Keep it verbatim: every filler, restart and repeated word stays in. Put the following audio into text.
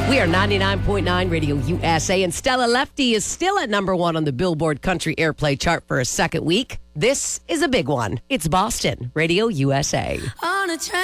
We are ninety-nine point nine Radio U S A, and Stella Lefty is still at number one on the Billboard Country Airplay chart for a second week. This is a big one. It's Boston, Radio U S A. On a train.